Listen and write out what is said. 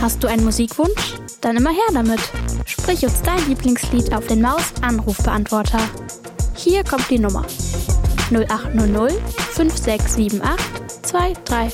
Hast du einen Musikwunsch? Dann immer her damit. Sprich uns dein Lieblingslied auf den Maus-Anrufbeantworter. Hier kommt die Nummer: 0800 5678 234.